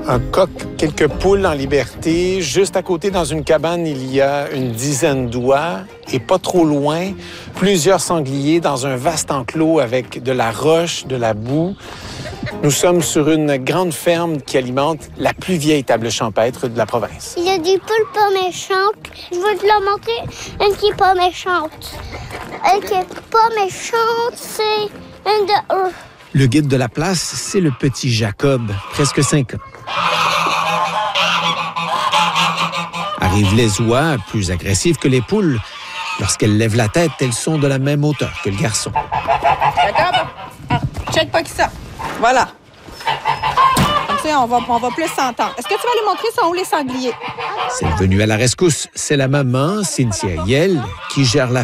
Un coq, quelques poules en liberté. Juste à côté, dans une cabane, il y a une dizaine d'oies. Et pas trop loin, plusieurs sangliers dans un vaste enclos avec de la roche, de la boue. Nous sommes sur une grande ferme qui alimente la plus vieille table champêtre de la province. Il y a des poules pas méchantes. Je veux te la montrer, une qui est pas méchante. Une qui est pas méchante, c'est une de eux. Le guide de la place, c'est le petit Jacob, presque 5 ans. Arrivent les oies, plus agressives que les poules. Lorsqu'elles lèvent la tête, elles sont de la même hauteur que le garçon. D'accord? Check pas qui ça. Voilà. Comme ça, on va plus s'entendre. Est-ce que tu vas lui montrer sont où les sangliers? Celle venue à la rescousse, c'est la maman, Cynthia Yell, qui gère la